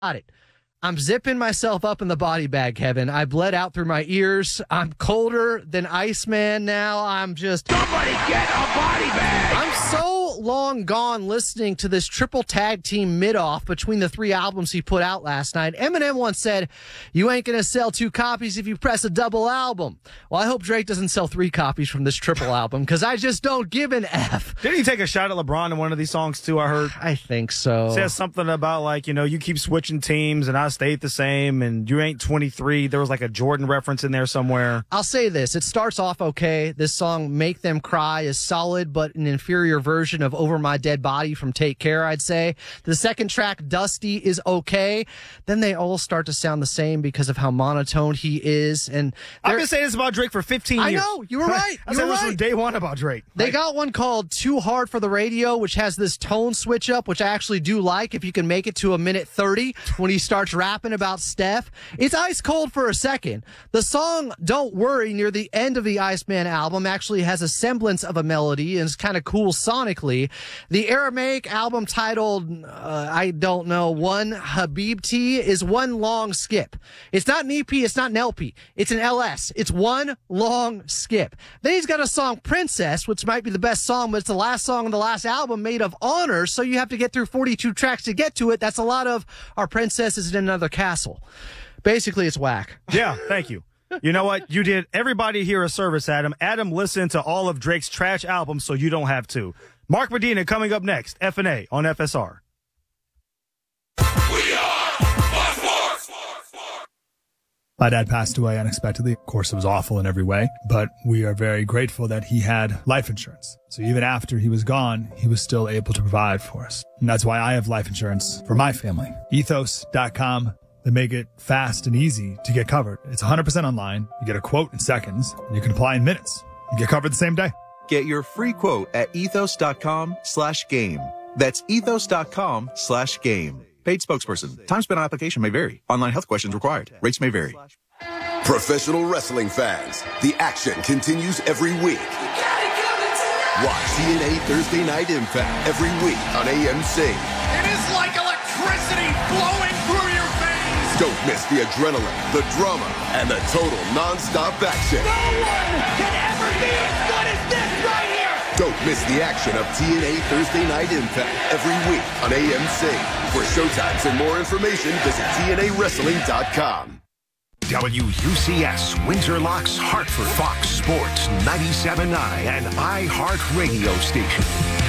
Got it. I'm zipping myself up in the body bag, Kevin. I bled out through my ears. I'm colder than Iceman now. I'm just... Somebody get a body bag! I'm so long gone listening to this triple tag team mid-off between the three albums he put out last night. Eminem once said, you ain't going to sell 2 copies if you press a double album. Well, I hope Drake doesn't sell 3 copies from this triple album because I just don't give an F. Didn't he take a shot at LeBron in one of these songs, too, I heard? I think so. Says something about, like, you keep switching teams and I stayed the same and you ain't 23. There was like a Jordan reference in there somewhere. I'll say this. It starts off okay. This song, Make Them Cry, is solid, but an inferior version of Over My Dead Body from Take Care, I'd say. The second track, Dusty, is okay. Then they all start to sound the same because of how monotone he is. And I've been saying this about Drake for 15 years. I know. You were right. I said this from day one about Drake. They got one called Too Hard for the Radio, which has this tone switch up, which I actually do like if you can make it to a minute 30 when he starts rapping about Steph. It's ice cold for a second. The song Don't Worry near the end of the Iceman album actually has a semblance of a melody and is kind of cool sonically. The Aramaic album titled, I don't know, One Habibti is one long skip. It's not an EP, it's not an LP. It's an LS. It's one long skip. Then he's got a song, Princess, which might be the best song, but it's the last song on the last album made of honor, so you have to get through 42 tracks to get to it. That's a lot of Our Princess is in Another Castle. Basically, it's whack. Yeah, thank you. You know what? You did everybody here a service, Adam. Adam listened to all of Drake's trash albums, so you don't have to. Mark Medina coming up next, F&A on FSR. We are Fox Sports. My dad passed away unexpectedly. Of course, it was awful in every way, but we are very grateful that he had life insurance. So even after he was gone, he was still able to provide for us. And that's why I have life insurance for my family. Ethos.com. They make it fast and easy to get covered. It's 100% online. You get a quote in seconds, and you can apply in minutes. You get covered the same day. Get your free quote at ethos.com/game. That's ethos.com/game. Paid spokesperson. Time spent on application may vary. Online health questions required. Rates may vary. Professional wrestling fans, the action continues every week. Watch TNA Thursday Night Impact every week on AMC. It is like electricity flowing through your veins! Don't miss the adrenaline, the drama, and the total non-stop action. No one can ever be as good as this right here! Don't miss the action of TNA Thursday Night Impact every week on AMC. For showtimes and more information, visit TNAWrestling.com. WUCS, Windsor Locks, Hartford, Fox Sports 97.9 and iHeartRadio station.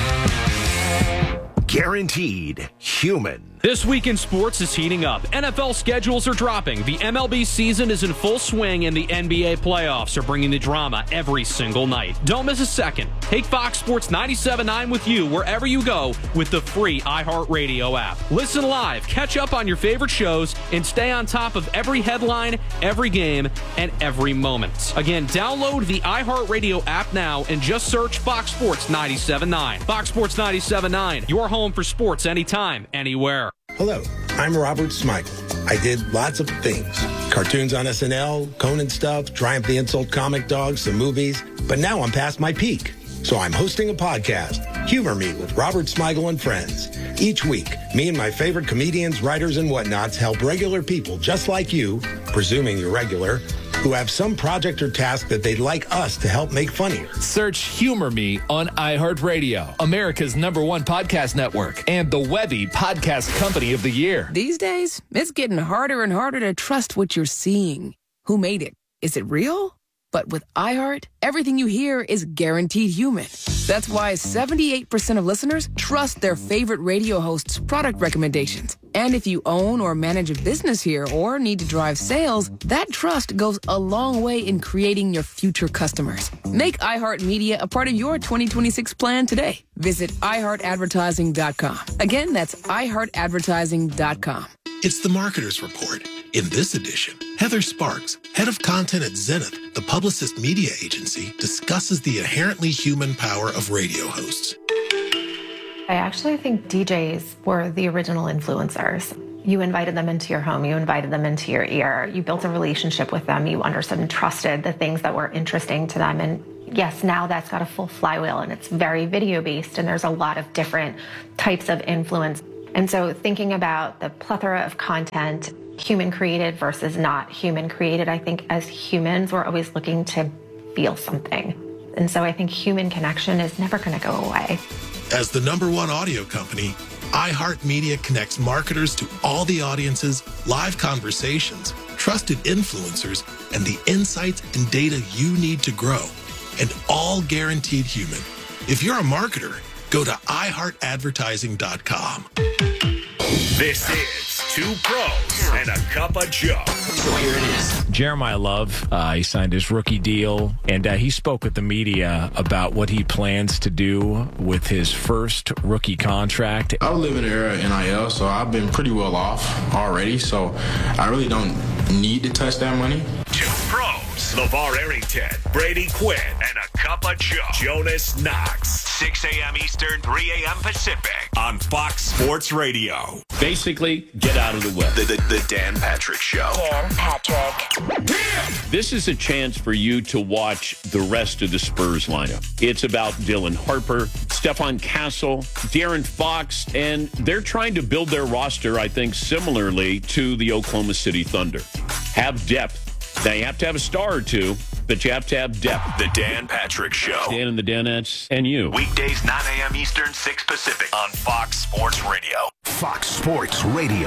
Guaranteed human. This week in sports is heating up. NFL schedules are dropping. The MLB season is in full swing, and the NBA playoffs are bringing the drama every single night. Don't miss a second. Take Fox Sports 97.9 with you wherever you go with the free iHeartRadio app. Listen live, catch up on your favorite shows, and stay on top of every headline, every game, and every moment. Again, download the iHeartRadio app now and just search Fox Sports 97.9. Fox Sports 97.9, your home for sports anytime, anywhere. Hello, I'm Robert Smigel. I did lots of things. Cartoons on SNL, Conan stuff, Triumph the Insult Comic Dogs, some movies. But now I'm past my peak. So I'm hosting a podcast, Humor Me with Robert Smigel and Friends. Each week, me and my favorite comedians, writers, and whatnots help regular people just like you, presuming you're regular, who have some project or task that they'd like us to help make funnier. Search Humor Me on iHeartRadio, America's #1 podcast network, and the Webby Podcast Company of the Year. These days, it's getting harder and harder to trust what you're seeing. Who made it? Is it real? But with iHeart, everything you hear is guaranteed human. That's why 78% of listeners trust their favorite radio hosts' product recommendations. And if you own or manage a business here or need to drive sales, that trust goes a long way in creating your future customers. Make iHeartMedia a part of your 2026 plan today. Visit iHeartAdvertising.com. Again, that's iHeartAdvertising.com. It's the Marketer's Report. In this edition, Heather Sparks, head of content at Zenith, the Publicist media agency, discusses the inherently human power of radio hosts. I actually think DJs were the original influencers. You invited them into your home, you invited them into your ear, you built a relationship with them, you understood and trusted the things that were interesting to them. And yes, now that's got a full flywheel and it's very video based and there's a lot of different types of influence. And so thinking about the plethora of content, human created versus not human created, I think as humans, we're always looking to feel something. And so I think human connection is never going to go away. As the #1 audio company, iHeartMedia connects marketers to all the audiences, live conversations, trusted influencers, and the insights and data you need to grow. And all guaranteed human. If you're a marketer, go to iHeartAdvertising.com. This is Two Pros and a Cup of Joe. So here it is. Jeremiah Love, he signed his rookie deal, and he spoke with the media about what he plans to do with his first rookie contract. I live in the era of NIL, so I've been pretty well off already, so I really don't need to touch that money. Two Pros, LeVar Arrington, Brady Quinn, and a Cup of Joe. Jonas Knox, 6 a.m. Eastern, 3 a.m. Pacific on Fox Sports Radio. Basically, get out of the way. The Dan Patrick Show. Dan Patrick. This is a chance for you to watch the rest of the Spurs lineup. It's about Dylan Harper, Stephon Castle, De'Aaron Fox, and they're trying to build their roster, I think, similarly to the Oklahoma City Thunder. Have depth. Now, you have to have a star or two, but you have to have depth. The Dan Patrick Show. Dan and the Danettes and you. Weekdays, 9 a.m. Eastern, 6 Pacific on Fox Sports Radio. Fox Sports Radio,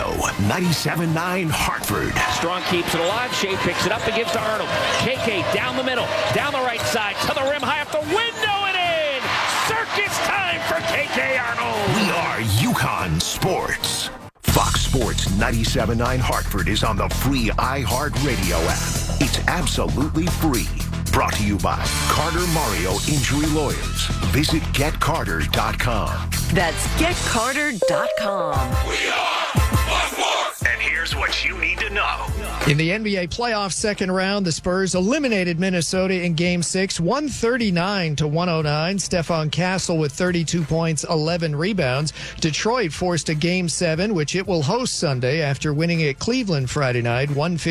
97.9 Hartford. Strong keeps it alive. Shea picks it up and gives to Arnold. KK down the middle, down the right side, to the rim, high up the window and in. Circus time for KK Arnold. We are UConn Sports. Fox Sports 97.9 Hartford is on the free iHeartRadio app. It's absolutely free. Brought to you by Carter Mario Injury Lawyers. Visit GetCarter.com. That's GetCarter.com. We are sports. And here's what you need to know. In the NBA playoff second round, the Spurs eliminated Minnesota in Game 6, 139-109. Stephon Castle with 32 points, 11 rebounds. Detroit forced a Game 7, which it will host Sunday after winning at Cleveland Friday night,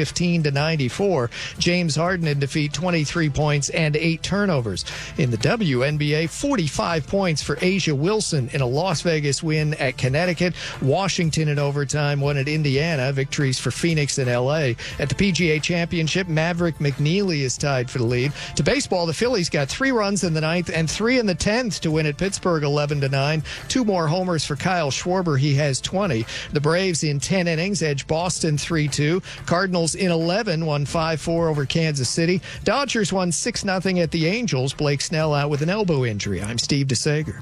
115-94. James Harden in defeat, 23 points and 8 turnovers. In the WNBA, 45 points for Asia Wilson in a Las Vegas win at Connecticut. Washington in overtime won at Indiana. Victories for Phoenix and L.A. At the PGA Championship, Maverick McNeely is tied for the lead. To baseball, the Phillies got 3 runs in the 9th and 3 in the 10th to win at Pittsburgh 11-9. 2 more homers for Kyle Schwarber. He has 20. The Braves in 10 innings edged Boston 3-2. Cardinals in 11 won 5-4 over Kansas City. Dodgers won 6-0 at the Angels. Blake Snell out with an elbow injury. I'm Steve DeSager.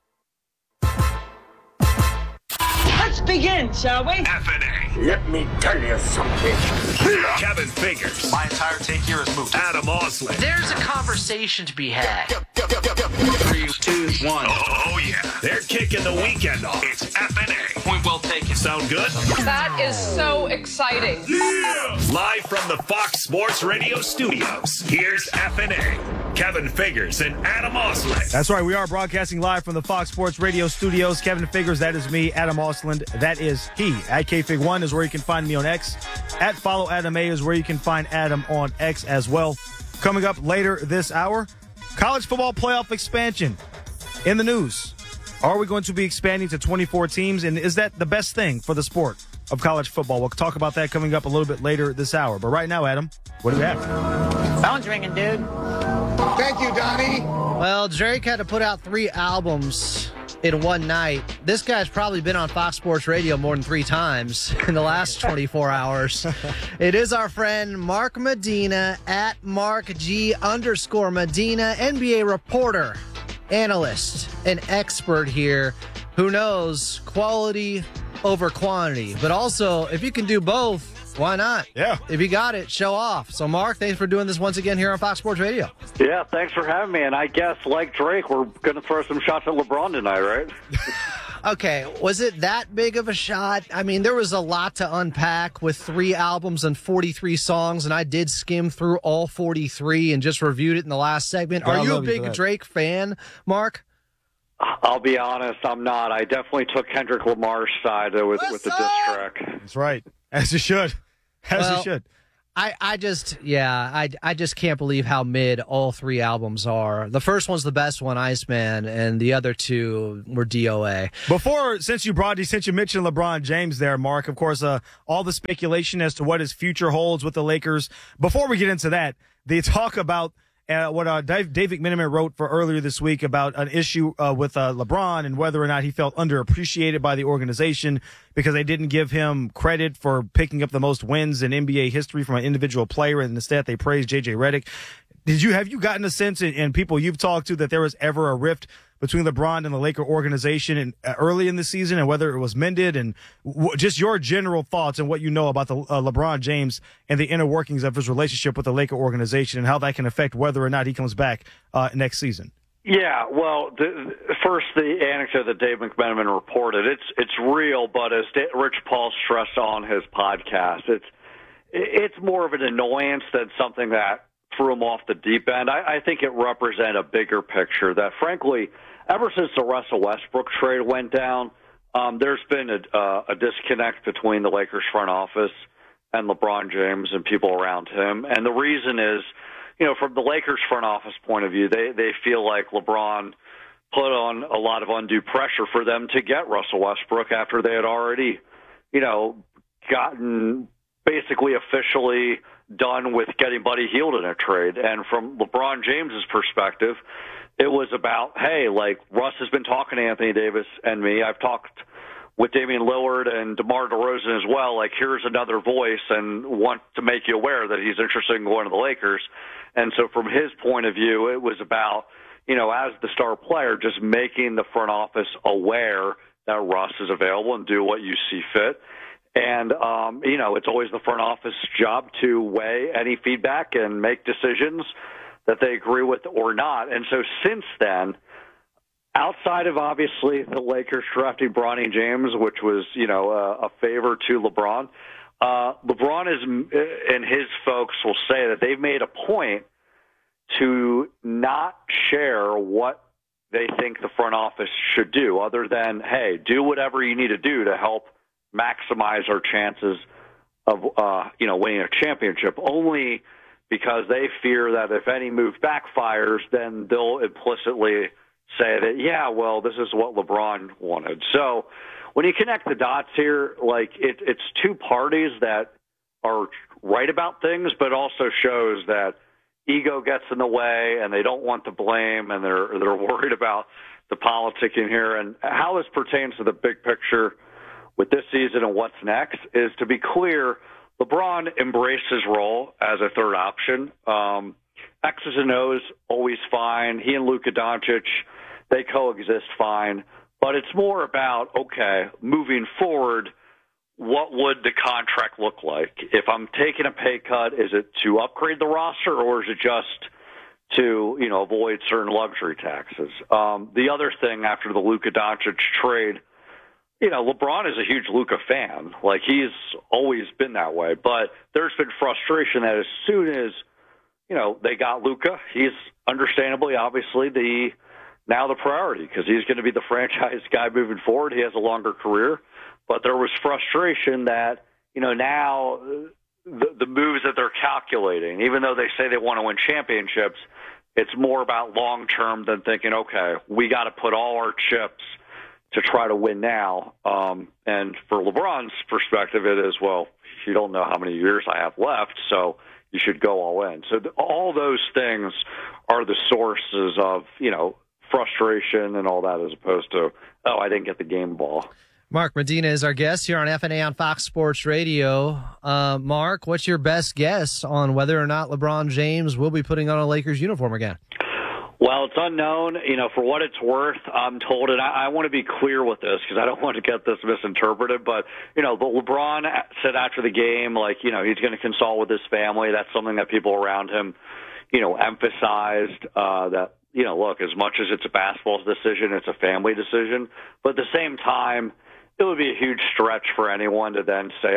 Let's begin, shall we? FNA. Let me tell you something. Kevin Figures. My entire take here is moved. Adam Osley. There's a conversation to be had. 3, 2, 1. Oh, yeah. They're kicking the weekend off. It's FNA. Point well taken. Sound good? That is so exciting. Yeah! Live from the Fox Sports Radio studios, here's FNA. Kevin Figures and Adam Osland. That's right. We are broadcasting live from the Fox Sports Radio studios. Kevin Figures, that is me. Adam Osland, that is he. At KFig1 is where you can find me on X. At Follow Adam A is where you can find Adam on X as well. Coming up later this hour, college football playoff expansion in the news. Are we going to be expanding to 24 teams? And is that the best thing for the sport of college football? We'll talk about that coming up a little bit later this hour. But right now, Adam, what do we have? Phone's ringing, dude. Thank you, Donnie. Well, Drake had to put out 3 albums in one night. This guy's probably been on Fox Sports Radio more than 3 times in the last 24 hours. It is our friend Mark Medina at @MarkG_Medina, NBA reporter, analyst, and expert here who knows quality over quantity. But also, if you can do both, why not? Yeah. If you got it, show off. So, Mark, thanks for doing this once again here on Fox Sports Radio. Yeah, thanks for having me. And I guess, like Drake, we're going to throw some shots at LeBron tonight, right? Okay, was it that big of a shot? I mean, there was a lot to unpack with 3 albums and 43 songs, and I did skim through all 43 and just reviewed it in the last segment. Are you a big Drake fan, Mark? I'll be honest, I'm not. I definitely took Kendrick Lamar's side with the diss track. That's right. As you should. As you should. I just can't believe how mid all three albums are. The first one's the best one, Iceman, and the other two were DOA. Since you mentioned LeBron James there, Mark, of course, all the speculation as to what his future holds with the Lakers. Before we get into that, they talk about what Dave McMenamin wrote for earlier this week about an issue with LeBron and whether or not he felt underappreciated by the organization because they didn't give him credit for picking up the most wins in NBA history from an individual player, and instead they praised J.J. Redick. Have you gotten a sense in people you've talked to that there was ever a rift between LeBron and the Laker organization early in the season, and whether it was mended, and just your general thoughts and what you know about the LeBron James and the inner workings of his relationship with the Laker organization and how that can affect whether or not he comes back next season? Yeah, well, first the anecdote that Dave McMenamin reported, it's real, but as Rich Paul stressed on his podcast, it's more of an annoyance than something that threw him off the deep end. I think it represents a bigger picture that, frankly, ever since the Russell Westbrook trade went down, there's been a disconnect between the Lakers front office and LeBron James and people around him. And the reason is, from the Lakers front office point of view, they feel like LeBron put on a lot of undue pressure for them to get Russell Westbrook after they had already, gotten basically officially done with getting Buddy Hield in a trade. And from LeBron James's perspective, it was about, hey, like, Russ has been talking to Anthony Davis and me. I've talked with Damian Lillard and DeMar DeRozan as well. Like, here's another voice and want to make you aware that he's interested in going to the Lakers. And so from his point of view, it was about, as the star player, just making the front office aware that Russ is available and do what you see fit. And, it's always the front office job to weigh any feedback and make decisions that they agree with or not. And so since then, outside of obviously the Lakers drafting Bronny James, which was, a favor to LeBron, LeBron and his folks will say that they've made a point to not share what they think the front office should do other than, hey, do whatever you need to do to help maximize our chances of, winning a championship, only because they fear that if any move backfires, then they'll implicitly say that, yeah, well, this is what LeBron wanted. So when you connect the dots here, like it's two parties that are right about things, but also shows that ego gets in the way and they don't want the blame and they're worried about the politicking here. And how this pertains to the big picture with this season and what's next is, to be clear, LeBron embraced his role as a third option. X's and O's always fine. He and Luka Doncic, they coexist fine. But it's more about, okay, moving forward, what would the contract look like? If I'm taking a pay cut, is it to upgrade the roster or is it just to, avoid certain luxury taxes? The other thing after the Luka Doncic trade, LeBron is a huge Luka fan. Like, he's always been that way. But there's been frustration that as soon as, they got Luka, he's understandably, obviously, now the priority because he's going to be the franchise guy moving forward. He has a longer career. But there was frustration that, now the moves that they're calculating, even though they say they want to win championships, it's more about long-term than thinking, okay, we got to put all our chips to try to win now. And for LeBron's perspective, it is, well, you don't know how many years I have left, so you should go all in. So all those things are the sources of, frustration and all that, as opposed to, oh, I didn't get the game ball. Mark Medina is our guest here on FNA on Fox Sports Radio. Mark, what's your best guess on whether or not LeBron James will be putting on a Lakers uniform again? Well, it's unknown. For what it's worth, I'm told, and I want to be clear with this because I don't want to get this misinterpreted, but, but LeBron said after the game, he's going to consult with his family. That's something that people around him, emphasized that, look, as much as it's a basketball decision, it's a family decision. But at the same time, it would be a huge stretch for anyone to then say,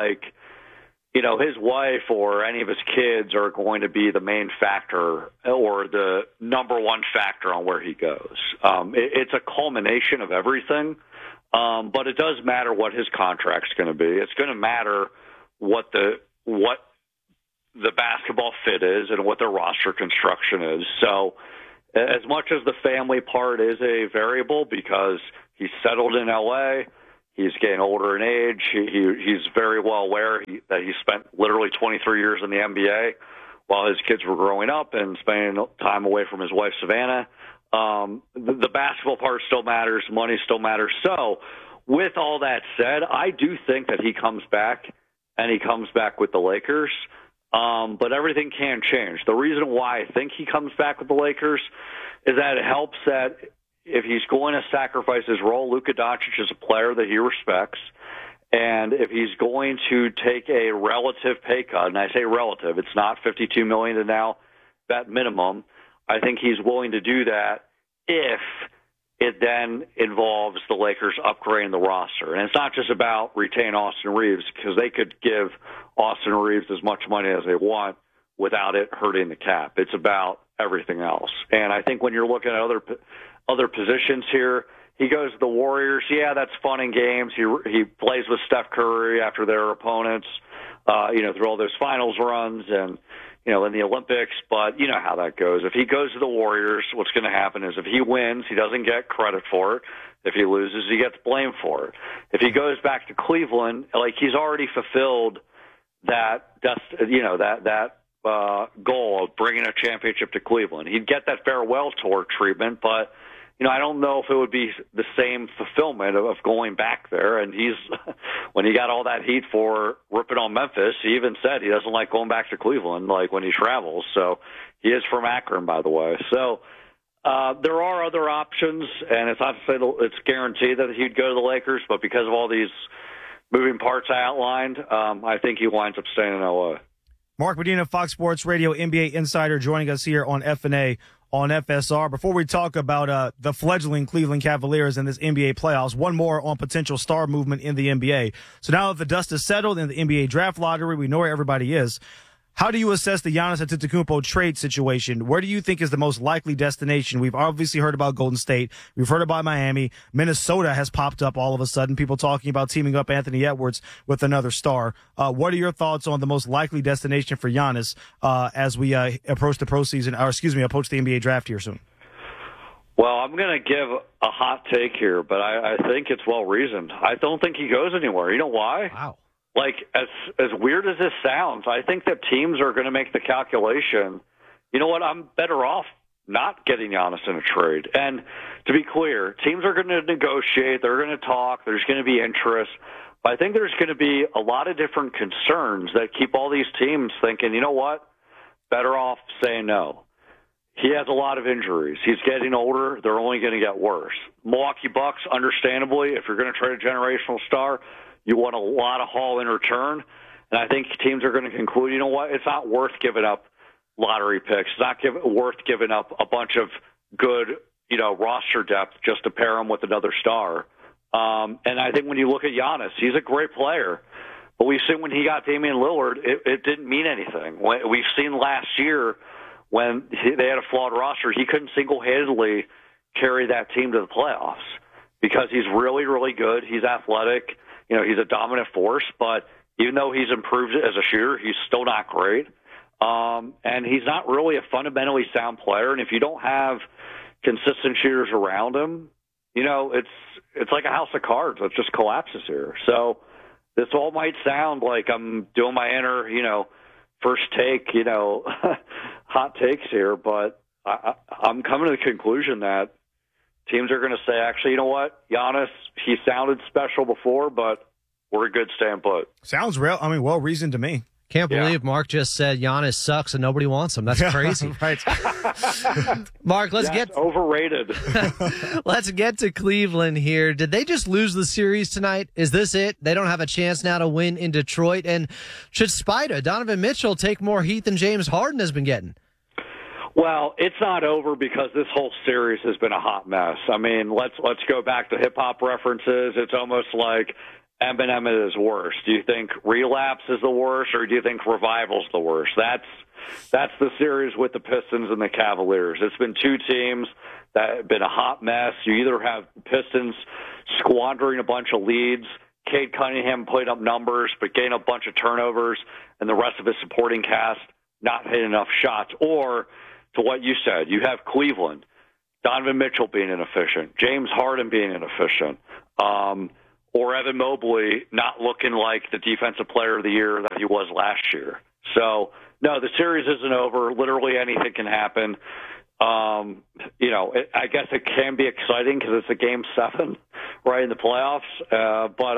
his wife or any of his kids are going to be the main factor or the number one factor on where he goes. It's a culmination of everything, but it does matter what his contract's going to be. It's going to matter what the basketball fit is and what their roster construction is. So as much as the family part is a variable because he's settled in L.A., he's getting older in age, he's very well aware that he spent literally 23 years in the NBA while his kids were growing up and spending time away from his wife, Savannah. The basketball part still matters. Money still matters. So with all that said, I do think that he comes back, and he comes back with the Lakers. But everything can change. The reason why I think he comes back with the Lakers is that it helps that if he's going to sacrifice his role, Luka Doncic is a player that he respects. And if he's going to take a relative pay cut, and I say relative, it's not $52 million to now that minimum, I think he's willing to do that if it then involves the Lakers upgrading the roster. And it's not just about retaining Austin Reeves, because they could give Austin Reeves as much money as they want without it hurting the cap. It's about everything else. And I think when you're looking at other positions here, he goes to the Warriors. Yeah, that's fun in games. He plays with Steph Curry after their opponents, through all those finals runs and, in the Olympics, but you know how that goes. If he goes to the Warriors, what's going to happen is if he wins, he doesn't get credit for it. If he loses, he gets blamed for it. If he goes back to Cleveland, he's already fulfilled that goal of bringing a championship to Cleveland. He'd get that farewell tour treatment, but I don't know if it would be the same fulfillment of going back there. And when he got all that heat for ripping on Memphis, he even said he doesn't like going back to Cleveland, when he travels. So he is from Akron, by the way. So there are other options, and it's not to say that it's guaranteed that he'd go to the Lakers, but because of all these moving parts I outlined, I think he winds up staying in LA. Mark Medina, Fox Sports Radio NBA insider, joining us here on FNA on FSR. Before we talk about the fledgling Cleveland Cavaliers in this NBA playoffs, one more on potential star movement in the NBA. So now that the dust is settled in the NBA draft lottery, we know where everybody is. How do you assess the Giannis Antetokounmpo trade situation? Where do you think is the most likely destination? We've obviously heard about Golden State. We've heard about Miami. Minnesota has popped up all of a sudden. People talking about teaming up Anthony Edwards with another star. What are your thoughts on the most likely destination for Giannis as we approach the approach the NBA draft here soon? Well, I'm going to give a hot take here, but I think it's well reasoned. I don't think he goes anywhere. You know why? Wow. As weird as this sounds, I think that teams are going to make the calculation, you know what, I'm better off not getting Giannis in a trade. And to be clear, teams are going to negotiate, they're going to talk, there's going to be interest. But I think there's going to be a lot of different concerns that keep all these teams thinking, you know what, better off saying no. He has a lot of injuries. He's getting older. They're only going to get worse. Milwaukee Bucks, understandably, if you're going to trade a generational star, you want a lot of haul in return. And I think teams are going to conclude, you know what, it's not worth giving up lottery picks. It's not worth giving up a bunch of good, roster depth just to pair him with another star. And I think when you look at Giannis, he's a great player. But we've seen when he got Damian Lillard, it didn't mean anything. We've seen last year when they had a flawed roster, he couldn't single-handedly carry that team to the playoffs because he's really, really good. He's athletic. He's a dominant force, but even though he's improved as a shooter, he's still not great. And he's not really a fundamentally sound player. And if you don't have consistent shooters around him, it's like a house of cards that just collapses here. So this all might sound like I'm doing my inner, first take, hot takes here, but I'm coming to the conclusion that teams are going to say, actually, you know what, Giannis, he sounded special before, but we're good staying put. Sounds well reasoned to me. Can't believe Mark just said Giannis sucks and nobody wants him. That's crazy. Right. Mark, let's get overrated. Let's get to Cleveland here. Did they just lose the series tonight? Is this it? They don't have a chance now to win in Detroit. And should Donovan Mitchell take more heat than James Harden has been getting? Well, it's not over because this whole series has been a hot mess. I mean, let's go back to hip-hop references. It's almost like Eminem is worse. Do you think Relapse is the worst, or do you think Revival's the worst? That's the series with the Pistons and the Cavaliers. It's been two teams that have been a hot mess. You either have Pistons squandering a bunch of leads Cade Cunningham putting up numbers, but getting a bunch of turnovers, and the rest of his supporting cast not hitting enough shots. Or, to what you said, you have Cleveland, Donovan Mitchell being inefficient, James Harden being inefficient, or Evan Mobley not looking like the defensive player of the year that he was last year. So, no, the series isn't over. Literally anything can happen. I guess it can be exciting because it's a Game 7, right, in the playoffs. But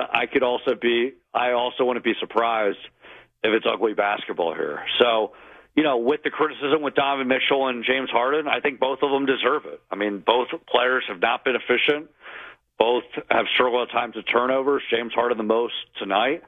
I also wouldn't be surprised if it's ugly basketball here. So, with the criticism with Donovan Mitchell and James Harden, I think both of them deserve it. I mean, both players have not been efficient. Both have struggled at times with turnovers. James Harden the most tonight.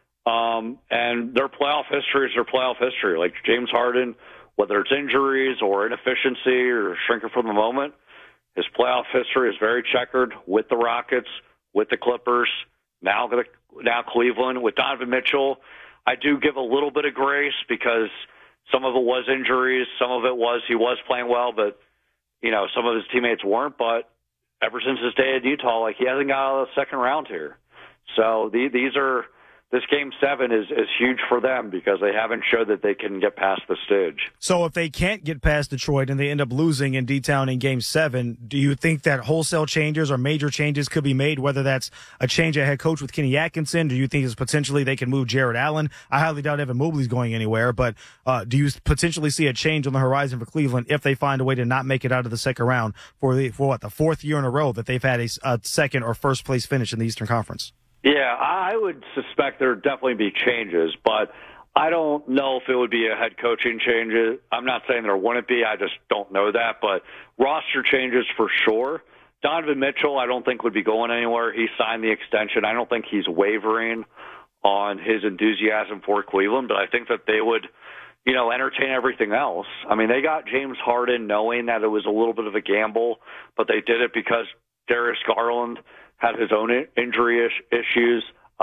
And their playoff history is their playoff history. Like James Harden, whether it's injuries or inefficiency or shrinking from the moment, his playoff history is very checkered with the Rockets, with the Clippers, now Cleveland. With Donovan Mitchell, I do give a little bit of grace because some of it was injuries, some of it was he was playing well, but some of his teammates weren't. But ever since his day in Utah, he hasn't got out of the second round here. So this Game 7 is huge for them because they haven't showed that they can get past the stage. So if they can't get past Detroit and they end up losing in D-Town in Game 7, do you think that wholesale changes or major changes could be made, whether that's a change at head coach with Kenny Atkinson? Do you think it's potentially they can move Jared Allen? I highly doubt Evan Mobley's going anywhere, but do you potentially see a change on the horizon for Cleveland if they find a way to not make it out of the second round for the fourth year in a row that they've had a second or first place finish in the Eastern Conference? Yeah, I would suspect there would definitely be changes, but I don't know if it would be a head coaching change. I'm not saying there wouldn't be. I just don't know that. But roster changes for sure. Donovan Mitchell, I don't think would be going anywhere. He signed the extension. I don't think he's wavering on his enthusiasm for Cleveland, but I think that they would, entertain everything else. I mean, they got James Harden knowing that it was a little bit of a gamble, but they did it because Darius Garland had his own injury issues.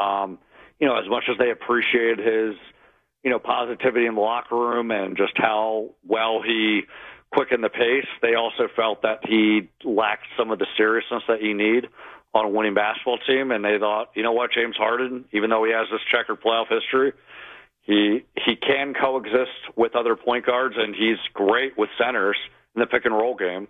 As much as they appreciated his, positivity in the locker room and just how well he quickened the pace, they also felt that he lacked some of the seriousness that you need on a winning basketball team. And they thought, you know what, James Harden, even though he has this checkered playoff history, he can coexist with other point guards, and he's great with centers in the pick and roll game.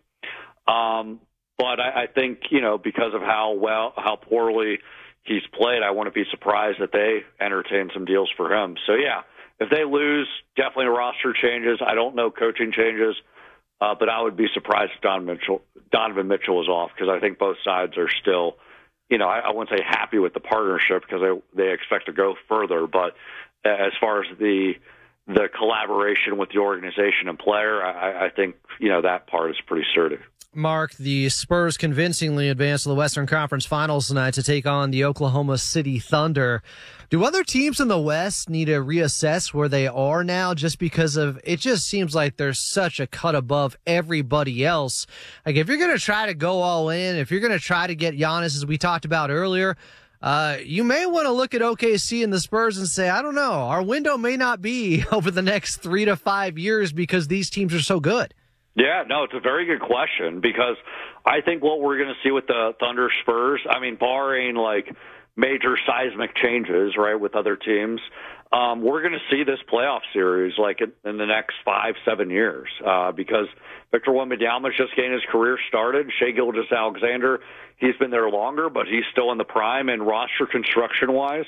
But I think, because of how poorly he's played, I wouldn't be surprised that they entertain some deals for him. So, yeah, if they lose, definitely roster changes. I don't know coaching changes, but I would be surprised if Donovan Mitchell is off because I think both sides are still, I wouldn't say happy with the partnership because they expect to go further. But as far as the collaboration with the organization and player, I think, that part is pretty certain. Mark, the Spurs convincingly advanced to the Western Conference Finals tonight to take on the Oklahoma City Thunder. Do other teams in the West need to reassess where they are now just because of it just seems like there's such a cut above everybody else? Like, if you're going to try to go all in, if you're going to try to get Giannis, as we talked about earlier, you may want to look at OKC and the Spurs and say, I don't know, our window may not be over the next 3 to 5 years because these teams are so good. Yeah, no, it's a very good question because I think what we're going to see with the Thunder Spurs, I mean, barring major seismic changes, right, with other teams, we're going to see this playoff series in the next 5-7 years because Victor Wembanyama is just getting his career started. Shai Gilgeous-Alexander, he's been there longer, but he's still in the prime. And roster construction-wise,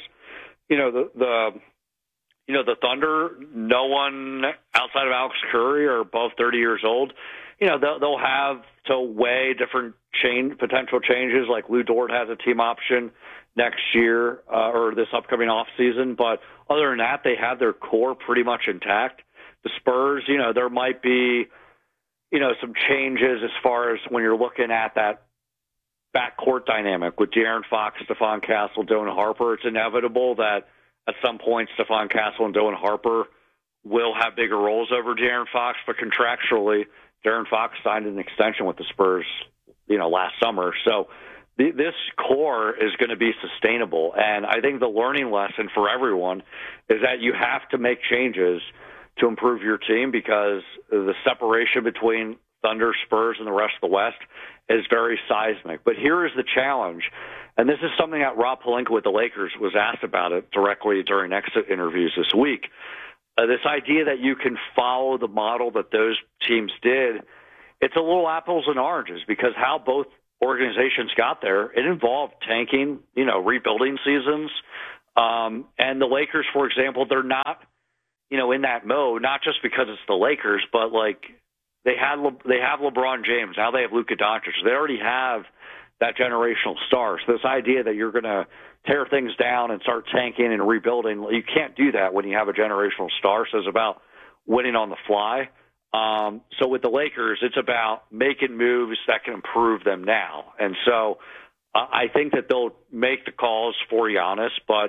the Thunder, no one outside of Alex Curry are above 30 years old. They'll have to weigh different potential changes, like Lou Dort has a team option next year or this upcoming offseason. But other than that, they have their core pretty much intact. The Spurs, there might be, some changes as far as when you're looking at that backcourt dynamic with De'Aaron Fox, Stephon Castle, Dylan Harper. It's inevitable that at some point, Stephon Castle and Dylan Harper will have bigger roles over De'Aaron Fox, but contractually, De'Aaron Fox signed an extension with the Spurs, last summer. So this core is going to be sustainable. And I think the learning lesson for everyone is that you have to make changes to improve your team because the separation between Thunder, Spurs, and the rest of the West is very seismic. But here is the challenge, and this is something that Rob Pelinka with the Lakers was asked about it directly during exit interviews this week. This idea that you can follow the model that those teams did, it's a little apples and oranges, because how both organizations got there, it involved tanking, rebuilding seasons. And the Lakers, for example, they're not, in that mode, not just because it's the Lakers, but like they have LeBron James. Now they have Luka Doncic. They already have that generational star. So this idea that you're going to tear things down and start tanking and rebuilding, you can't do that when you have a generational star. So it's about winning on the fly. So with the Lakers, it's about making moves that can improve them now. And so I think that they'll make the calls for Giannis, but,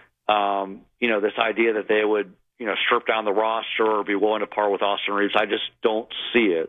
this idea that they would, strip down the roster or be willing to part with Austin Reeves, I just don't see it.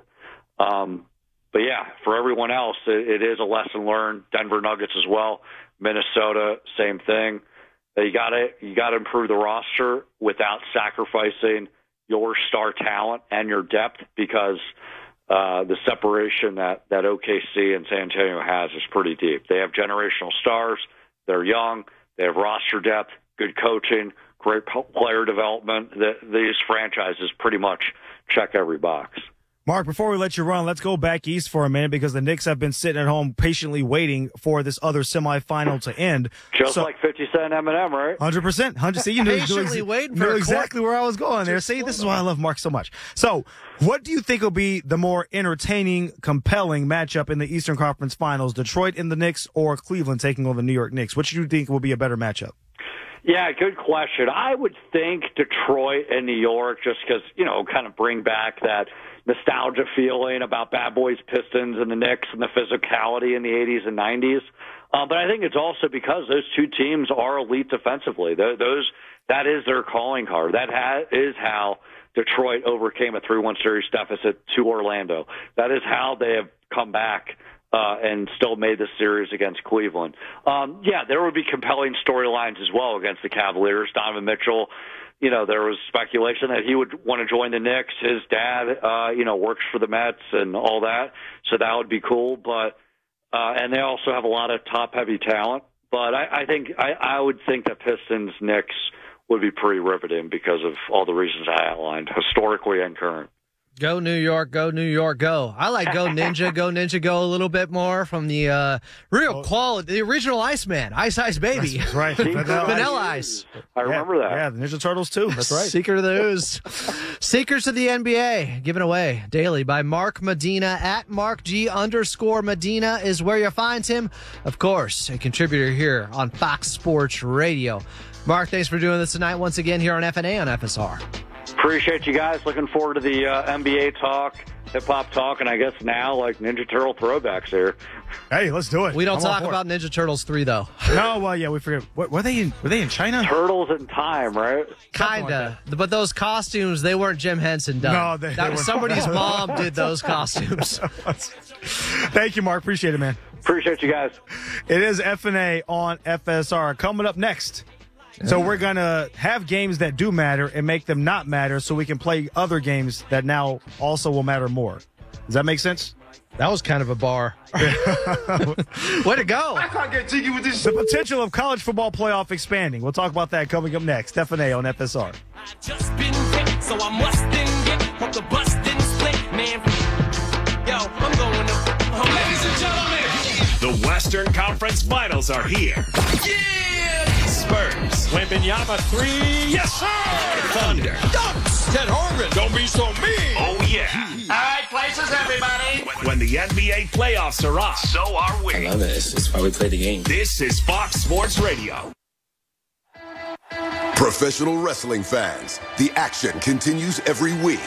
But yeah, for everyone else, it is a lesson learned. Denver Nuggets as well. Minnesota, same thing. You got to improve the roster without sacrificing your star talent and your depth, because the separation that OKC and San Antonio has is pretty deep. They have generational stars. They're young. They have roster depth, good coaching, great player development. These franchises pretty much check every box. Mark, before we let you run, let's go back east for a minute, because the Knicks have been sitting at home patiently waiting for this other semifinal to end. Just like 50 Cent Eminem, right? 100%. See, you knew exactly where I was going there. See, this is why I love Mark so much. So, what do you think will be the more entertaining, compelling matchup in the Eastern Conference Finals? Detroit and the Knicks, or Cleveland taking on the New York Knicks? Which do you think will be a better matchup? Yeah, good question. I would think Detroit and New York, just because, kind of bring back that nostalgia feeling about Bad Boys Pistons and the Knicks and the physicality in the 80s and 90s. But I think it's also because those two teams are elite defensively. That is their calling card. That is how Detroit overcame a 3-1 series deficit to Orlando. That is how they have come back and still made the series against Cleveland. There would be compelling storylines as well against the Cavaliers. Donovan Mitchell, there was speculation that he would want to join the Knicks. His dad, works for the Mets and all that, so that would be cool. But and they also have a lot of top-heavy talent. But I would think that Pistons Knicks would be pretty riveting because of all the reasons I outlined, historically and current. Go New York, go New York, go. I like Go Ninja, go a little bit more from the real quality, the original Iceman, Ice Baby. That's right. Vanilla Ice. I remember that. Yeah, the Ninja Turtles too. That's right. Secret of the Ooze. Secrets of the NBA, given away daily by Mark Medina at @MarkG_Medina is where you find him. Of course, a contributor here on Fox Sports Radio. Mark, thanks for doing this tonight once again here on FNA on FSR. Appreciate you guys. Looking forward to the NBA talk, hip-hop talk, and I guess now, like, Ninja Turtle throwbacks here. Hey, let's do it. We don't talk about Ninja Turtles 3, though. No, well, yeah, we forget. Were they in China? Turtles in Time, right? Kinda. Like, but those costumes, they weren't Jim Henson done. No, they was somebody's mom did those costumes. Thank you, Mark. Appreciate it, man. Appreciate you guys. It is FNA on FSR. Coming up next. So we're going to have games that do matter and make them not matter so we can play other games that now also will matter more. Does that make sense? That was kind of a bar. Way to go. I can't get jiggy with this The potential of college football playoff expanding. We'll talk about that coming up next. FNA on FSR. I just been hit, so I must get. Hope the bus didn't split, man. Yo, I'm going to home. Ladies and gentlemen, the Western Conference Finals are here. Yeah! Spurs. Wembanyama 3. Yes, sir! Thunder. Dunks. Ted Harmon. Don't be so mean. Oh, yeah. All right, places, everybody. When the NBA playoffs are on, so are we. I love it. It's why we play the game. This is Fox Sports Radio. Professional wrestling fans, the action continues every week.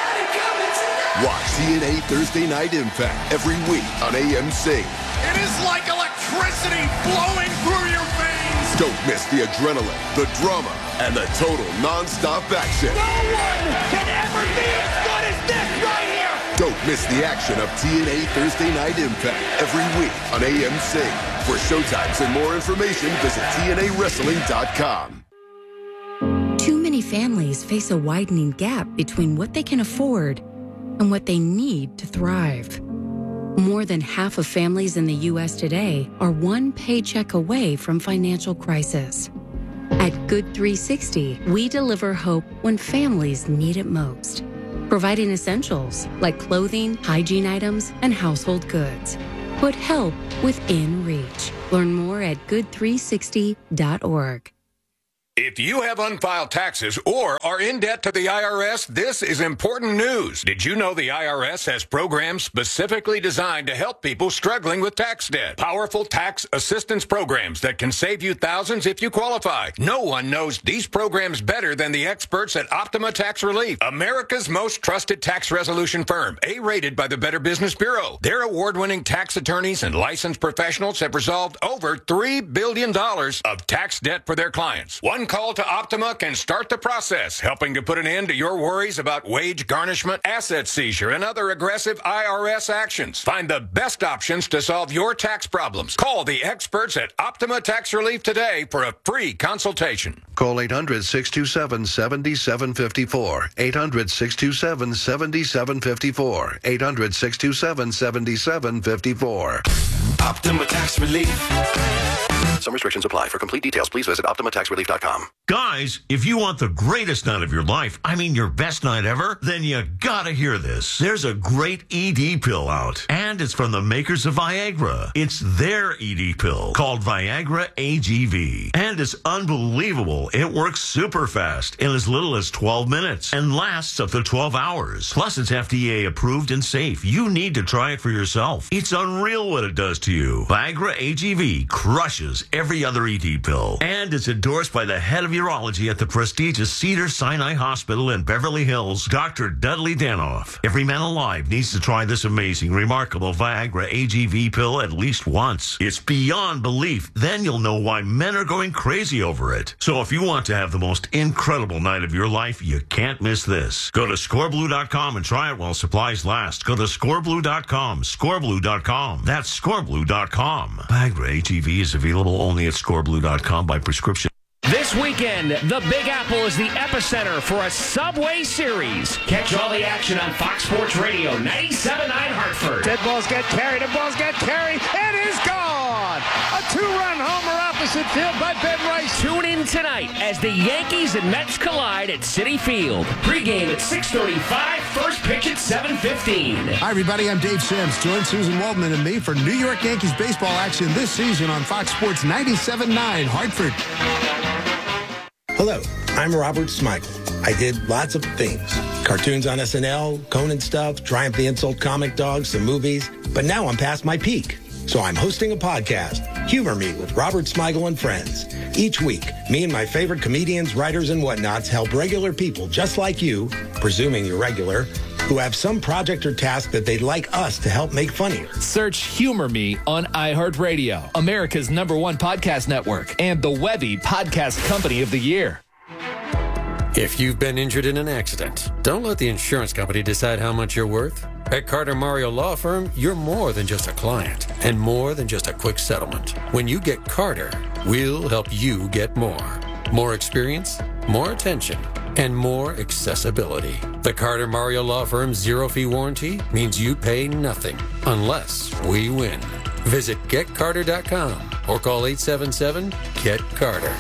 Watch TNA Thursday Night Impact every week on AMC. It is like electricity flowing through your veins. Don't miss the adrenaline, the drama, and the total non-stop action. No one can ever be as good as this right here. Don't miss the action of TNA Thursday Night Impact every week on AMC. For showtimes and more information, visit TNAWrestling.com. Too many families face a widening gap between what they can afford and what they need to thrive. More than half of families in the U.S. today are one paycheck away from financial crisis. At Good 360, we deliver hope when families need it most, providing essentials like clothing, hygiene items, and household goods. Put help within reach. Learn more at good360.org. If you have unfiled taxes or are in debt to the IRS, this is important news. Did you know the IRS has programs specifically designed to help people struggling with tax debt? Powerful tax assistance programs that can save you thousands if you qualify. No one knows these programs better than the experts at Optima Tax Relief, America's most trusted tax resolution firm, A-rated by the Better Business Bureau. Their award-winning tax attorneys and licensed professionals have resolved over $3 billion of tax debt for their clients. One call to Optima can start the process, helping to put an end to your worries about wage garnishment, asset seizure, and other aggressive IRS actions. Find the best options to solve your tax problems. Call the experts at Optima Tax Relief today for a free consultation. Call 800-627-7754. 800-627-7754. 800-627-7754. Optima Tax Relief. Some restrictions apply. For complete details, please visit OptimaTaxRelief.com. Guys, if you want the greatest night of your life, I mean your best night ever, then you gotta hear this. There's a great ED pill out, and it's from the makers of Viagra. It's their ED pill called Viagra AGV, and it's unbelievable. It works super fast in as little as 12 minutes and lasts up to 12 hours. Plus, it's FDA approved and safe. You need to try it for yourself. It's unreal what it does to you. Viagra AGV crushes every other ED pill, and it's endorsed by the head of urology at the prestigious Cedars-Sinai Hospital in Beverly Hills, Dr. Dudley Danoff. Every man alive needs to try this amazing, remarkable Viagra AGV pill at least once. It's beyond belief. Then you'll know why men are going crazy over it. So if you want to have the most incredible night of your life, you can't miss this. Go to scoreblue.com and try it while supplies last. Go to scoreblue.com, scoreblue.com. That's scoreblue.com. Viagra AGV is available only at scoreblue.com by prescription. This weekend, the Big Apple is the epicenter for a Subway Series. Catch all the action on Fox Sports Radio, 97.9 Hartford. Dead balls get carried, the balls get carried, it is gone! A two-run homer opposite field by Ben Rice. Tune in tonight as the Yankees and Mets collide at Citi Field. Pre-game at 6:35, first pitch at 7:15. Hi, everybody. I'm Dave Sims. Join Susan Waldman and me for New York Yankees baseball action this season on Fox Sports 97.9 Hartford. Hello, I'm Robert Smigel. I did lots of things. Cartoons on SNL, Conan stuff, Triumph the Insult Comic Dog, some movies. But now I'm past my peak. So I'm hosting a podcast, Humor Me with Robert Smigel and Friends. Each week, me and my favorite comedians, writers, and whatnots help regular people just like you, presuming you're regular, who have some project or task that they'd like us to help make funnier. Search Humor Me on iHeartRadio, America's #1 podcast network, and the Webby Podcast Company of the Year. If you've been injured in an accident, don't let the insurance company decide how much you're worth. At Carter Mario Law Firm, you're more than just a client and more than just a quick settlement. When you get Carter, we'll help you get more. More experience, more attention, and more accessibility. The Carter Mario Law Firm's zero-fee warranty means you pay nothing unless we win. Visit GetCarter.com or call 877-GET-CARTER.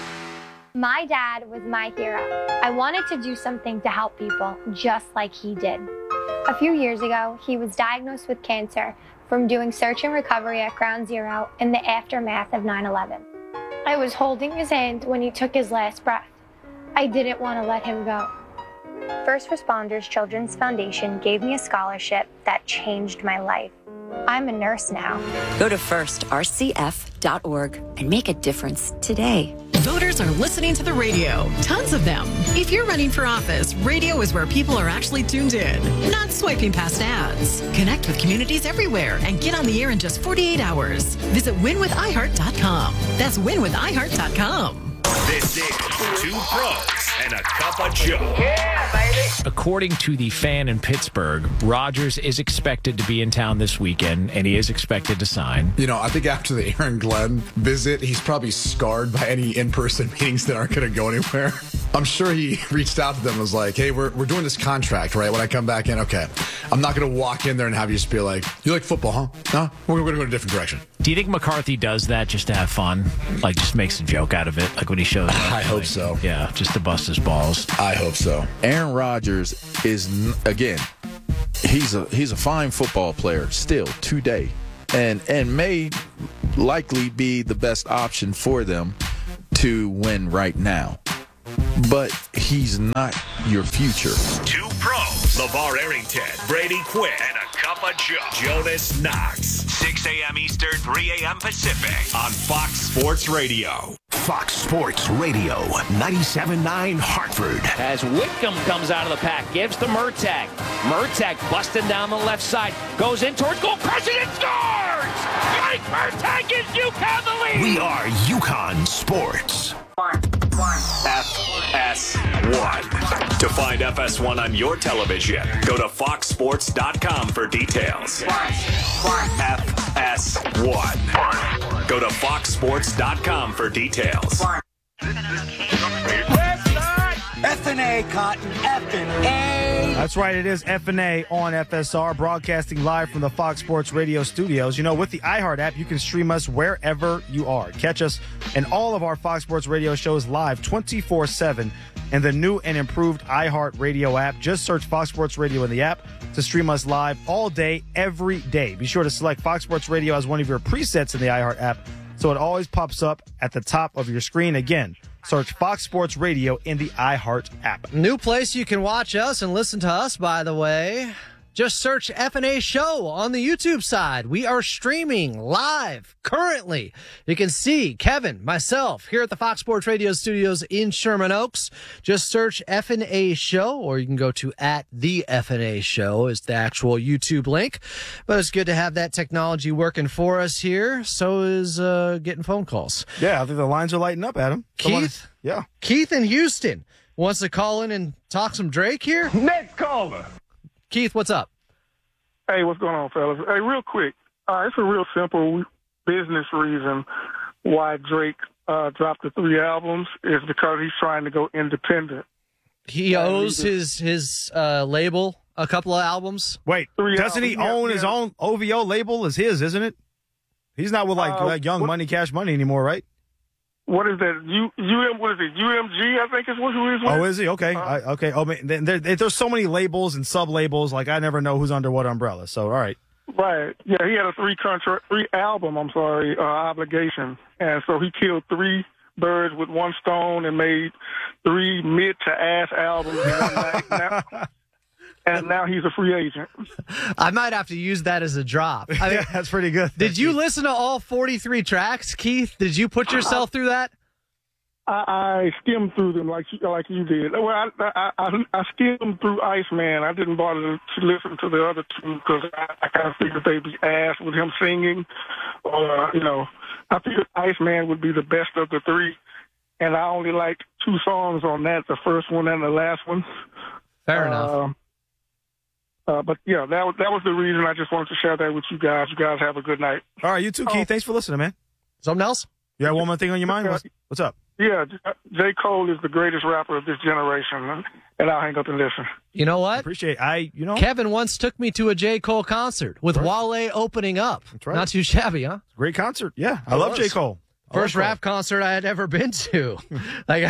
My dad was my hero. I wanted to do something to help people just like he did. A few years ago, he was diagnosed with cancer from doing search and recovery at Ground Zero in the aftermath of 9/11. I was holding his hand when he took his last breath. I didn't want to let him go. First Responders Children's Foundation gave me a scholarship that changed my life. I'm a nurse now. Go to firstrcf.org and make a difference today. Voters are listening to the radio. Tons of them. If you're running for office, radio is where people are actually tuned in, not swiping past ads. Connect with communities everywhere and get on the air in just 48 hours. Visit winwithiheart.com. That's winwithiheart.com. This is Two Pros and a cup of Joe. Yeah, baby. According to the Fan in Pittsburgh, Rodgers is expected to be in town this weekend, and he is expected to sign. You know, I think after the Aaron Glenn visit, he's probably scarred by any in-person meetings that aren't going to go anywhere. I'm sure he reached out to them and was like, hey, we're doing this contract, right? When I come back in, okay. I'm not going to walk in there and have you just be like, you like football, huh? No? We're going to go in a different direction. Do you think McCarthy does that just to have fun? Like, just makes a joke out of it? Like when he shows up? I hope so. Yeah, just to bust his balls. I hope so. Aaron Rodgers is, again, he's a fine football player still today, and may likely be the best option for them to win right now. But he's not your future. Two pros, LeVar Arrington, Brady Quinn, and a cup of Joe. Jonas Knox, 6 a.m. Eastern, 3 a.m. Pacific on Fox Sports Radio. Fox Sports Radio, 97.9 Hartford. As Whitcomb comes out of the pack, gives to Murtagh. Murtagh busting down the left side, goes in towards goal, crushes and scores! Mike Murtagh gives UConn the lead! We are UConn Sports. FS1. To find FS1 on your television, go to foxsports.com for details. FS1. Go to foxsports.com for details. F&A, Cotton, F&A. That's right, it is F&A on FSR, broadcasting live from the Fox Sports Radio studios. You know, with the iHeart app, you can stream us wherever you are. Catch us and all of our Fox Sports Radio shows live 24/7 in the new and improved iHeart Radio app. Just search Fox Sports Radio in the app to stream us live all day, every day. Be sure to select Fox Sports Radio as one of your presets in the iHeart app so it always pops up at the top of your screen. Again, search Fox Sports Radio in the iHeart app. New place you can watch us and listen to us, by the way. Just search F&A Show on the YouTube side. We are streaming live currently. You can see Kevin, myself, here at the Fox Sports Radio studios in Sherman Oaks. Just search F&A Show, or you can go to @the F&A Show is the actual YouTube link. But it's good to have that technology working for us here. So is getting phone calls. Yeah, I think the lines are lighting up, Adam. Keith? Yeah. Keith in Houston wants to call in and talk some Drake here. Next caller. Keith, what's up? Hey, what's going on, fellas? Hey, real quick. It's a real simple business reason why Drake dropped the 3 albums is because he's trying to go independent. He owes his label a couple of albums. Wait, doesn't he own his own OVO label? Is his, isn't it? He's not with like Young Money, Cash Money anymore, right? What is that? What is it? UMG, I think is who he's with. Oh, is he? Okay. Okay. Oh, man, there's so many labels and sub-labels. Like, I never know who's under what umbrella. So, all right. Right. Yeah, he had a 3-album, obligation. And so he killed 3 birds with 1 stone and made 3 mid-to-ass albums in one night. And now he's a free agent. I might have to use that as a drop. I mean, yeah, that's pretty good. Did you listen to all 43 tracks, Keith? Did you put yourself through that? I skimmed through them like you did. Well, I skimmed through Iceman. I didn't bother to listen to the other 2 because I kind of figured they'd be ass with him singing. Or, I figured Iceman would be the best of the 3. And I only liked 2 songs on that, the first one and the last one. Fair enough. But, yeah, that was the reason. I just wanted to share that with you guys. You guys have a good night. All right, you too, Keith. Thanks for listening, man. Something else? You have one more thing on your mind? What's up? Yeah, J. Cole is the greatest rapper of this generation, and I'll hang up and listen. You know what? Appreciate it. Kevin once took me to a J. Cole concert with Wale opening up. That's right. Not too shabby, huh? Great concert. Yeah, I love J. Cole. First rap concert I had ever been to. Well,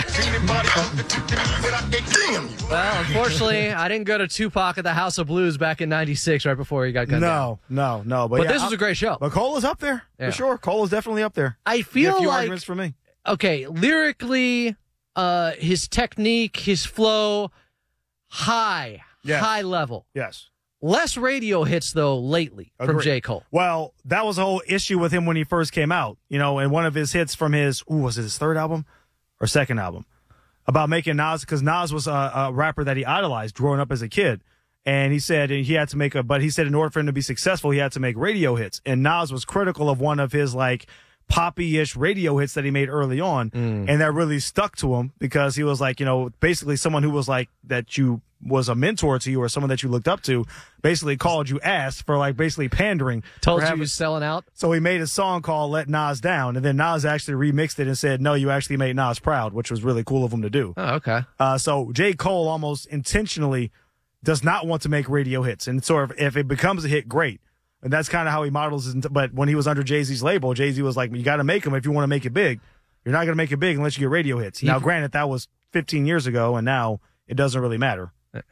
unfortunately, I didn't go to Tupac at the House of Blues back in '96, right before he got gunned down. No. But this was a great show. But Cole is up there, for sure. Cole is definitely up there. I feel a few like arguments for me. Okay, lyrically, his technique, his flow, high level. Yes. Less radio hits, though, lately from J. Cole. Well, that was a whole issue with him when he first came out. And one of his hits from was it his 3rd album or 2nd album? About making Nas, because Nas was a rapper that he idolized growing up as a kid. And he said he had to but he said in order for him to be successful, he had to make radio hits. And Nas was critical of one of his, poppy-ish radio hits that he made early on, and that really stuck to him because he was like, basically someone who was like that you was a mentor to you or someone that you looked up to, basically called you ass for like basically pandering. Told you he was selling out. So he made a song called Let Nas Down, and then Nas actually remixed it and said, no, you actually made Nas proud, which was really cool of him to do. Oh, okay. So J. Cole almost intentionally does not want to make radio hits. And so if it becomes a hit, great. And that's kind of how he models it. But when he was under Jay-Z's label, Jay-Z was like, you got to make them if you want to make it big. You're not going to make it big unless you get radio hits. Now, granted, that was 15 years ago, and now it doesn't really matter.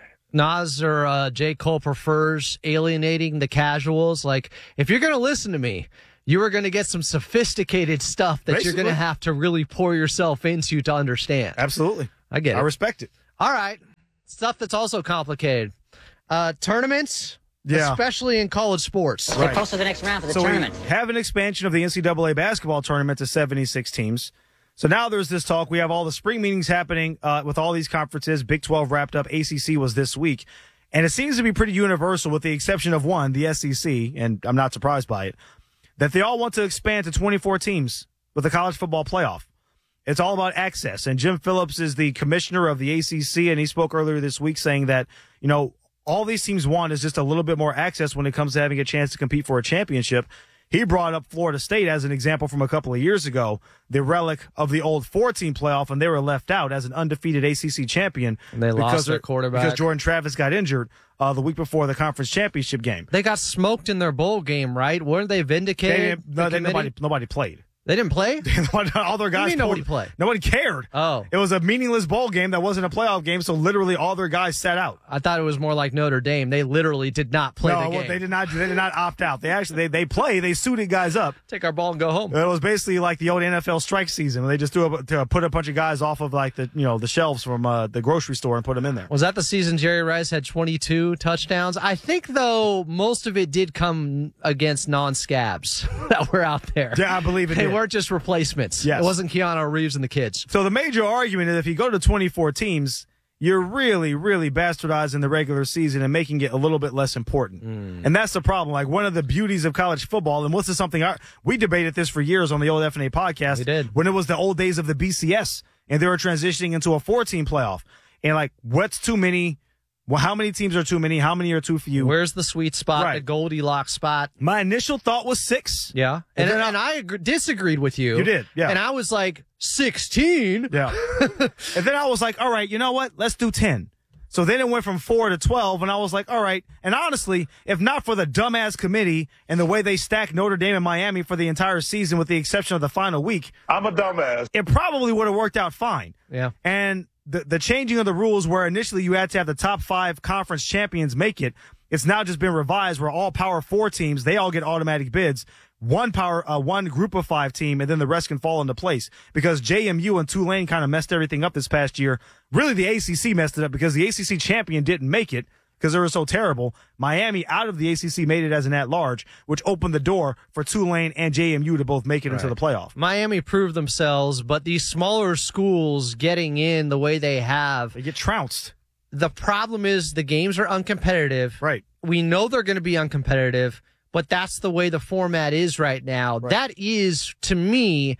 Nas or J. Cole prefers alienating the casuals. Like, if you're going to listen to me, you are going to get some sophisticated stuff that you're going to have to really pour yourself into to understand. Absolutely. I get it. I respect it. All right. Stuff that's also complicated. Tournaments, especially in college sports. Right. Get close to the next round for the So tournament. we have an expansion of the NCAA basketball tournament to 76 teams. So now there's this talk. We have all the spring meetings happening with all these conferences. Big 12 wrapped up. ACC was this week. And it seems to be pretty universal with the exception of one, the SEC, and I'm not surprised by it, that they all want to expand to 24 teams with the college football playoff. It's all about access. And Jim Phillips is the commissioner of the ACC, and he spoke earlier this week saying that, all these teams want is just a little bit more access when it comes to having a chance to compete for a championship. He brought up Florida State as an example from a couple of years ago, the relic of the old 4-team playoff, and they were left out as an undefeated ACC champion. And they lost their quarterback. Because Jordan Travis got injured the week before the conference championship game. They got smoked in their bowl game, right? Weren't they vindicated? Nobody played. They didn't play? All their guys nobody played. Nobody cared. Oh. It was a meaningless bowl game that wasn't a playoff game, so literally all their guys sat out. I thought it was more like Notre Dame. They literally did not play the game. No, they did not opt out. They actually they suited guys up. Take our ball and go home. It was basically like the old NFL strike season when they just put a bunch of guys off of like the shelves from the grocery store and put them in there. Was that the season Jerry Rice had 22 touchdowns? I think though most of it did come against non-scabs that were out there. Yeah, I believe it. They weren't just replacements. Yes. It wasn't Keanu Reeves and the kids. So the major argument is if you go to 24 teams, you're really, really bastardizing the regular season and making it a little bit less important. And that's the problem. Like one of the beauties of college football, and this is something we debated this for years on the old FNA podcast. We did. When it was the old days of the BCS and they were transitioning into a 4-team playoff. And like, what's too many? Well, how many teams are too many? How many are too few? Where's the sweet spot, the Goldilocks spot? My initial thought was 6. Yeah. And I disagreed with you. You did, yeah. And I was like, 16? Yeah. And then I was like, all right, you know what? Let's do 10. So then it went from 4 to 12, and I was like, all right. And honestly, if not for the dumbass committee and the way they stacked Notre Dame and Miami for the entire season with the exception of the final week. I'm a dumbass. It probably would have worked out fine. Yeah. And the changing of the rules where initially you had to have the top 5 conference champions make it, it's now just been revised where all Power 4 teams, they all get automatic bids. One group of 5 team, and then the rest can fall into place. Because JMU and Tulane kind of messed everything up this past year. Really, the ACC messed it up because the ACC champion didn't make it because they were so terrible. Miami out of the ACC made it as an at-large, which opened the door for Tulane and JMU to both make it into the playoff. Miami proved themselves, but these smaller schools getting in the way they have, they get trounced. The problem is the games are uncompetitive. Right. We know they're going to be uncompetitive, but that's the way the format is right now. Right. That is, to me,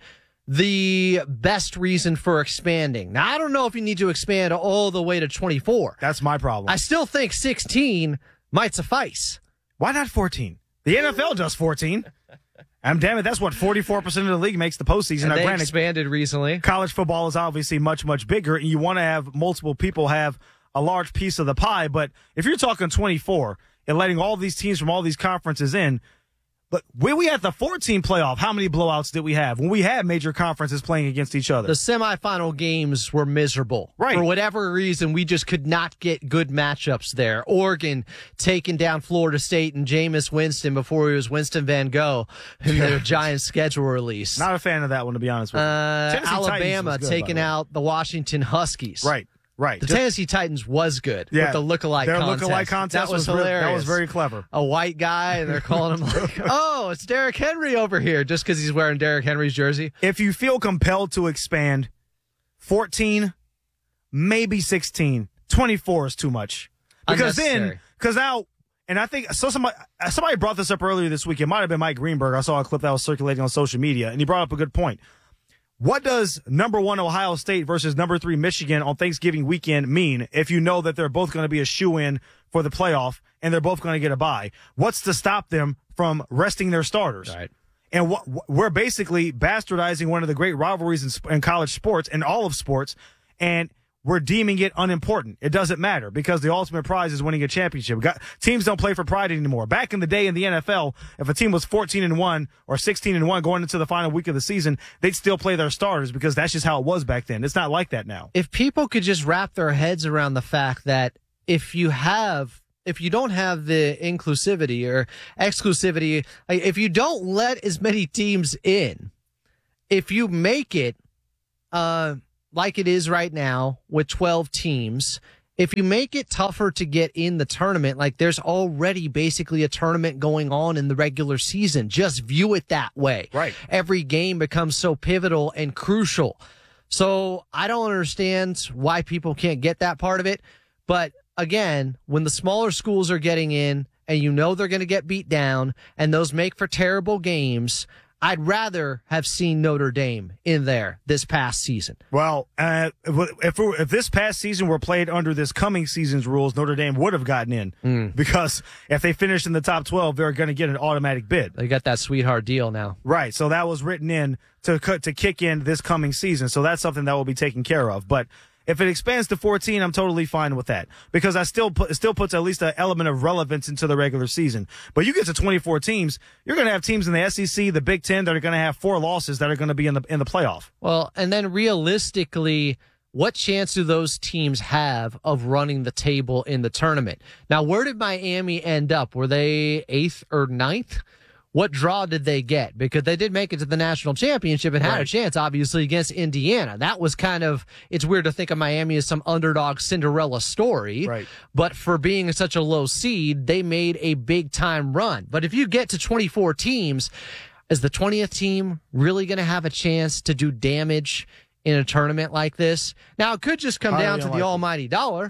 the best reason for expanding. Now, I don't know if you need to expand all the way to 24. That's my problem. I still think 16 might suffice. Why not 14? The NFL does 14. Damn it, that's what 44% of the league makes the postseason. And now, they granted, expanded recently. College football is obviously much, much bigger, and you want to have multiple people have a large piece of the pie. But if you're talking 24 and letting all these teams from all these conferences in, but when we had the 14 playoff, how many blowouts did we have? When we had major conferences playing against each other. The semifinal games were miserable. Right. For whatever reason, we just could not get good matchups there. Oregon taking down Florida State and Jameis Winston before he was Winston Van Gogh in the Giants schedule release. Not a fan of that one, to be honest with you. Alabama taking out the Washington Huskies. Right. Right. The Tennessee Titans was good with the lookalike their contest. Their lookalike contest that was that hilarious. was very clever. A white guy, and they're calling him like, oh, it's Derrick Henry over here, just because he's wearing Derrick Henry's jersey. If you feel compelled to expand, 14, maybe 16. 24 is too much. Because now And I think somebody brought this up earlier this week. It might have been Mike Greenberg. I saw a clip that was circulating on social media, and he brought up a good point. What does number 1 Ohio State versus number 3 Michigan on Thanksgiving weekend mean if you know that they're both going to be a shoo-in for the playoff and they're both going to get a bye? What's to stop them from resting their starters? Right. And we're basically bastardizing one of the great rivalries in college sports and all of sports, and we're deeming it unimportant. It doesn't matter because the ultimate prize is winning a championship. Teams don't play for pride anymore. Back in the day in the NFL, if a team was 14-1 or 16-1 going into the final week of the season, they'd still play their starters because that's just how it was back then. It's not like that now. If people could just wrap their heads around the fact that if you don't have the inclusivity or exclusivity, if you don't let as many teams in, if you make it, like it is right now with 12 teams, if you make it tougher to get in the tournament, like there's already basically a tournament going on in the regular season, just view it that way. Right. Every game becomes so pivotal and crucial. So I don't understand why people can't get that part of it. But again, when the smaller schools are getting in and you know they're going to get beat down and those make for terrible games, I'd rather have seen Notre Dame in there this past season. Well, if this past season were played under this coming season's rules, Notre Dame would have gotten in because if they finish in the top 12, they're going to get an automatic bid. They got that sweetheart deal now. Right. So that was written in to kick in this coming season. So that's something that will be taken care of. But if it expands to 14, I'm totally fine with that because it still puts at least an element of relevance into the regular season. But you get to 24 teams, you're going to have teams in the SEC, the Big Ten that are going to have 4 losses that are going to be in the playoff. Well, and then realistically, what chance do those teams have of running the table in the tournament? Now, where did Miami end up? Were they 8th or 9th? What draw did they get? Because they did make it to the national championship and had a chance, obviously, against Indiana. That was it's weird to think of Miami as some underdog Cinderella story. Right. But for being such a low seed, they made a big time run. But if you get to 24 teams, is the 20th team really going to have a chance to do damage in a tournament like this? Now, it could just come down to the almighty dollar.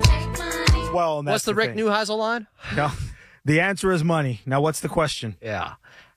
Well, what's the Rick Neuheisel line? No, the answer is money. Now, what's the question? Yeah.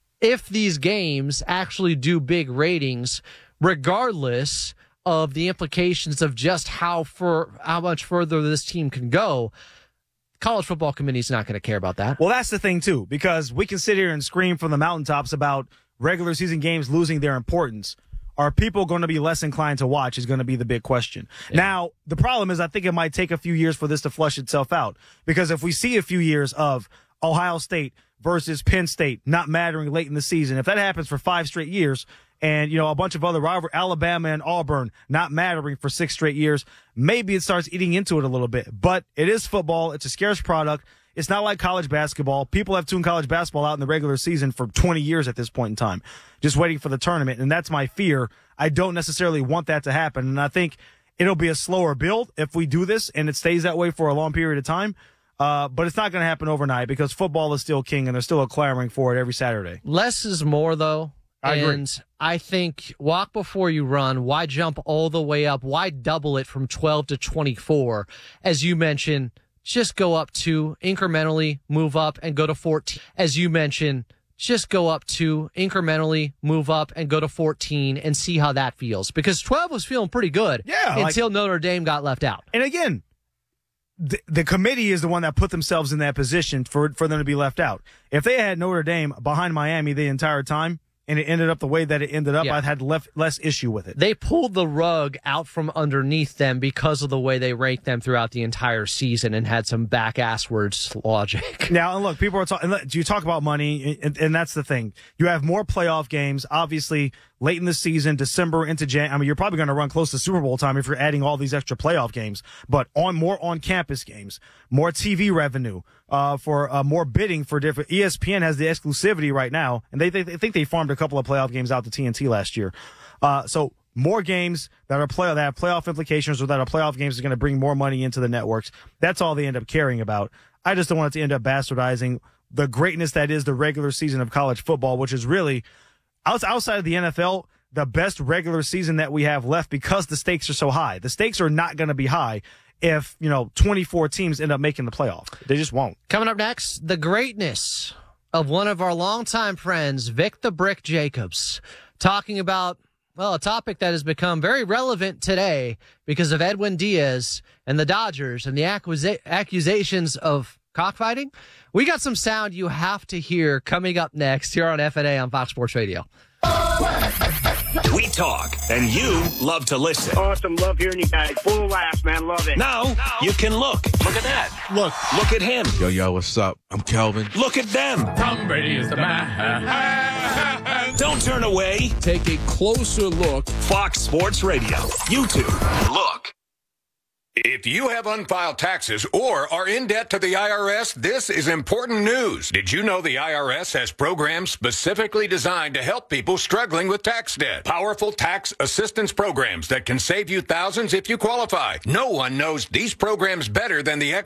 If these games actually do big ratings, regardless of the implications of just how much further this team can go, college football committee is not going to care about that. Well, that's the thing, too, because we can sit here and scream from the mountaintops about regular season games losing their importance. Are people going to be less inclined to watch is going to be the big question. Yeah. Now, the problem is I think it might take a few years for this to flush itself out because if we see a few years of Ohio State versus Penn State not mattering late in the season, if that happens for 5 straight years and, a bunch of other rival Alabama and Auburn not mattering for 6 straight years, maybe it starts eating into it a little bit. But it is football. It's a scarce product. It's not like college basketball. People have tuned college basketball out in the regular season for 20 years at this point in time, just waiting for the tournament. And that's my fear. I don't necessarily want that to happen. And I think it'll be a slower build if we do this and it stays that way for a long period of time. But it's not going to happen overnight because football is still king and they're still clamoring for it every Saturday. Less is more, though. I agree. And I think walk before you run. Why jump all the way up? Why double it from 12 to 24? As you mentioned, just go up 2, incrementally move up and go to 14. As you mentioned, just go up 2, incrementally move up and go to 14 and see how that feels. Because 12 was feeling pretty good until Notre Dame got left out. And again, the committee is the one that put themselves in that position for them to be left out. If they had Notre Dame behind Miami the entire time and it ended up the way that it ended up, I'd had less issue with it. They pulled the rug out from underneath them because of the way they ranked them throughout the entire season and had some back-asswards logic. Now, and look, people are talking, you talk about money, and that's the thing. You have more playoff games, obviously, late in the season, December into January. I mean, you're probably going to run close to Super Bowl time if you're adding all these extra playoff games, but more on-campus games, more TV revenue, for more bidding for different. ESPN has the exclusivity right now, and they think they farmed a couple of playoff games out to TNT last year. So more games that have playoff implications or that are playoff games are going to bring more money into the networks. That's all they end up caring about. I just don't want it to end up bastardizing the greatness that is the regular season of college football, which is really outside of the NFL, the best regular season that we have left because the stakes are so high. The stakes are not going to be high if, 24 teams end up making the playoff. They just won't. Coming up next, the greatness of one of our longtime friends, Vic the Brick Jacobs, talking about, well, a topic that has become very relevant today because of Edwin Diaz and the Dodgers and the accusations of cockfighting. We got some sound you have to hear coming up next here on FNA on Fox Sports Radio. We talk, and you love to listen. Awesome. Love hearing you guys. Full of laughs, man. Love it. Now, you can look. Look at that. Look at him. Yo, what's up? I'm Kelvin. Look at them. Tom Brady is the man. Don't turn away. Take a closer look. Fox Sports Radio. YouTube. Look. If you have unfiled taxes or are in debt to the IRS, this is important news. Did you know the IRS has programs specifically designed to help people struggling with tax debt? Powerful tax assistance programs that can save you thousands if you qualify. No one knows these programs better than the